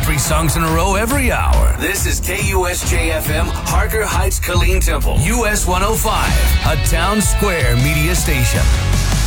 3 songs in a row every hour. This is KUSJ-FM, Harker Heights, Killeen Temple, US 105, a Town Square media station.